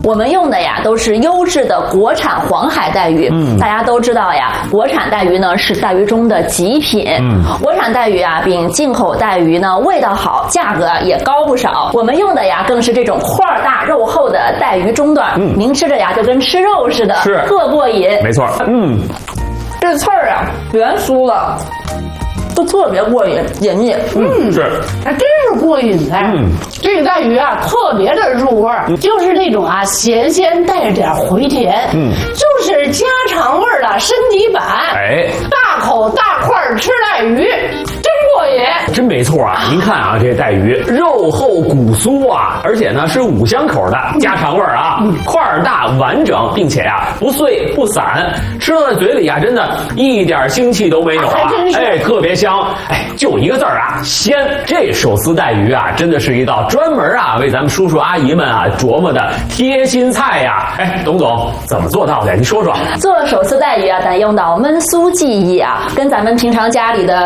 我们用的呀都是优质的国产黄海带鱼。大家都知道呀，国产带鱼呢是带鱼中的极品。国产带鱼啊比进口带鱼呢味道好，价格也高不少。我们用的呀更是这种块大肉厚的带鱼中段，您吃着呀就跟吃肉似的， 是特过瘾。 没错， 这刺儿啊圆酥了。都特别过瘾，解腻。 是， 还真是过瘾哎。这个带鱼啊，特别的入味儿，就是那种啊咸鲜带着点回甜，就是家常味儿的升级版。 哎， 大口大块吃带鱼，真过瘾。 真没错啊！您看啊，这带鱼肉厚骨酥啊，而且呢是5香口的家常味儿啊，块儿大完整，并且呀不碎不散，吃到在嘴里啊，真的一点腥气都没有啊！哎，特别香。哎，就一个字儿啊，鲜。这手撕带鱼啊，真的是一道专门啊为咱们叔叔阿姨们啊琢磨的贴心菜呀。哎，董总怎么做到的？你说说。 做手撕带鱼啊，得用到焖酥技艺啊，跟咱们平常家里的